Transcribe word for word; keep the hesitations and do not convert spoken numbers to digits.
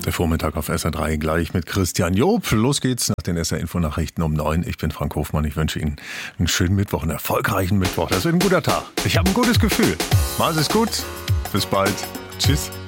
Der Vormittag auf S R drei gleich mit Christian Job. Los geht's nach den S R-Info-Nachrichten um neun. Ich bin Frank Hofmann. Ich wünsche Ihnen einen schönen Mittwoch, einen erfolgreichen Mittwoch. Das wird ein guter Tag. Ich habe ein gutes Gefühl. Machen Sie es gut. Bis bald. Tschüss.